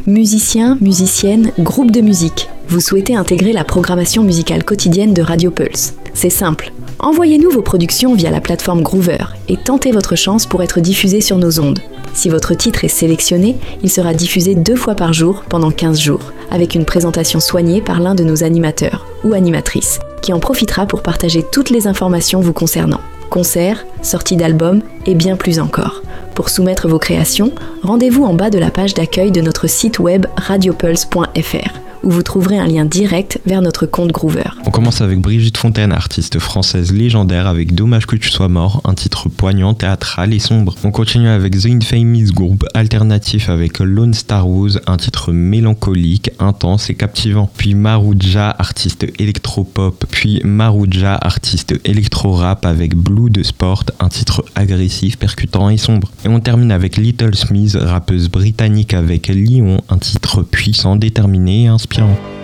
Musiciens, musiciennes, groupes de musique. Vous souhaitez intégrer la programmation musicale quotidienne de Radio Pulse. C'est simple. Envoyez-nous vos productions via la plateforme Groover et tentez votre chance pour être diffusé sur nos ondes. Si votre titre est sélectionné, il sera diffusé 2 fois par jour pendant 15 jours, avec une présentation soignée par l'un de nos animateurs ou animatrices, qui en profitera pour partager toutes les informations vous concernant. Concerts, sorties d'albums et bien plus encore. Pour soumettre vos créations, rendez-vous en bas de la page d'accueil de notre site web radiopulse.fr, où vous trouverez un lien direct vers notre compte Groover. On commence avec Brigitte Fontaine, artiste française légendaire avec Dommage que tu sois mort, un titre poignant, théâtral et sombre. On continue avec The Infamous, groupe alternatif avec Lone Star Rose, un titre mélancolique, intense et captivant. Puis Marouja, artiste électro-pop, puis Marouja, artiste électro-rap avec Blue de Sport, un titre agressif, percutant et sombre. Et on termine avec Little Smith, rappeuse britannique avec Lyon, un titre puissant, déterminé et inspirant.